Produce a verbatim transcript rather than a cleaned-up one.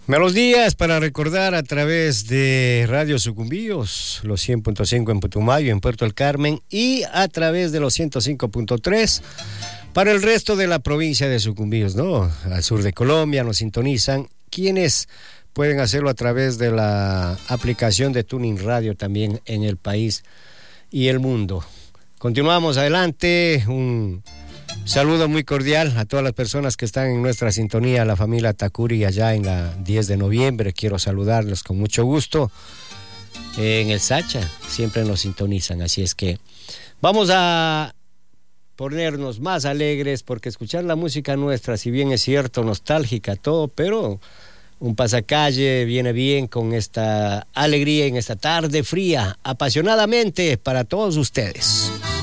Malos días para recordar a través de Radio Sucumbíos, los cien punto cinco en Putumayo, en Puerto El Carmen, y a través de los ciento cinco punto tres para el resto de la provincia de Sucumbíos, ¿no? Al sur de Colombia nos sintonizan, quienes pueden hacerlo a través de la aplicación de Tuning Radio también en el país y el mundo. Continuamos adelante, un saludo muy cordial a todas las personas que están en nuestra sintonía, la familia Takuri allá en la diez de noviembre, quiero saludarlos con mucho gusto. En el Sacha siempre nos sintonizan, así es que vamos a ponernos más alegres porque escuchar la música nuestra, si bien es cierto, nostálgica, todo, pero un pasacalle viene bien con esta alegría en esta tarde fría, apasionadamente para todos ustedes.